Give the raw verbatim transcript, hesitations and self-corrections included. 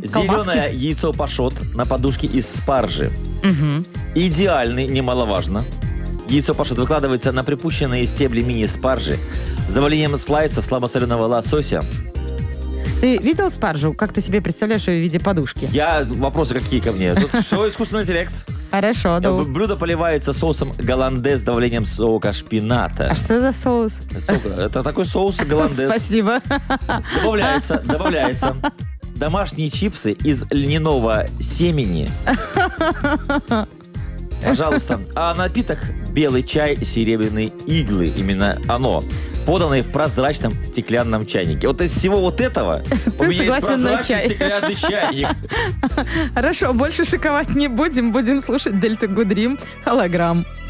Зеленое яйцо пашот на подушке из спаржи. Угу. Идеальный, немаловажно. Яйцо пашот выкладывается на припущенные стебли мини-спаржи с добавлением слайсов слабосоленого лосося. Ты видел спаржу? Как ты себе представляешь ее в виде подушки? Я... Вопросы какие ко мне? Тут все искусственный интеллект. Хорошо, да. Блюдо поливается соусом голландез с добавлением сока шпината. А что за соус? Сок- Это такой соус голландез. Спасибо. Добавляется, добавляется. Домашние чипсы из льняного семени. Пожалуйста. А напиток белый чай серебряной иглы. Именно оно. Поданный в прозрачном стеклянном чайнике. Вот из всего вот этого у меня есть согласен на прозрачный чай. стеклянный чайник. Хорошо, больше шиковать не будем. Будем слушать Дельта Гудрим. Холограмм.